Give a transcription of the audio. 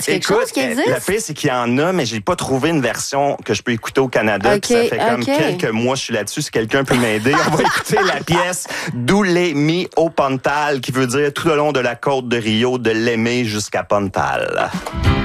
c'est quelque chose qui existe? Le pire, c'est qu'il y en a, mais j'ai pas trouvé une version que je peux écouter au Canada. Okay, Ça fait comme quelques mois, je suis là-dessus. Si quelqu'un peut m'aider, on va écouter la pièce Doulemi au Pontal, qui veut dire tout le long de la côte de Rio, de l'aimer jusqu'à Pontal.